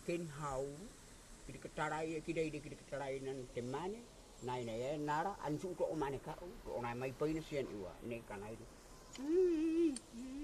ken hau kiri katarai kiri kiri katarai nan temane nai nai nara ansu to mane ka to nai mai paina sian iwa ne kanai